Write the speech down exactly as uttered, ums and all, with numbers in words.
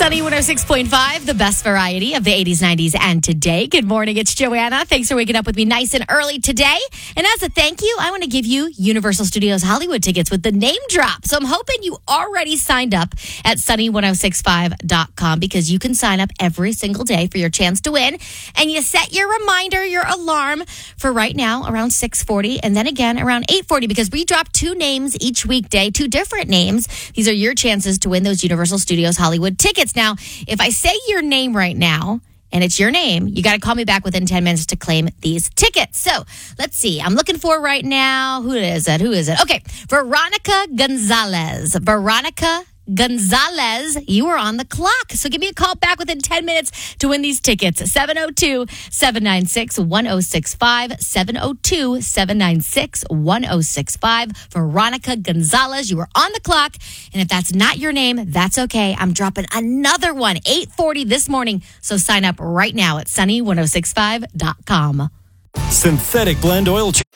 Sunny one oh six point five, the best variety of the eighties, nineties, and today. Good morning, it's Joanna. Thanks for waking up with me nice and early today. And as a thank you, I want to give you Universal Studios Hollywood tickets with the name drop. So I'm hoping you already signed up at sunny ten sixty-five dot com because you can sign up every single day for your chance to win. And you set your reminder, your alarm for right now around six forty and then again around eight forty because we drop two names each weekday, two different names. These are your chances to win those Universal Studios Hollywood tickets. Now, if I say your name right now, and it's your name, you got to call me back within ten minutes to claim these tickets. So let's see. I'm looking for right now. Who is it? Who is it? Okay. Veronica Gonzalez. Veronica Gonzalez, you are on the clock. So give me a call back within ten minutes to win these tickets. seven oh two, seven nine six, one oh six five. seven oh two, seven nine six, one oh six five. Veronica Gonzalez, you are on the clock. And if that's not your name, that's okay. I'm dropping another one, eight forty this morning. So sign up right now at sunny ten sixty-five dot com. Synthetic blend oil change.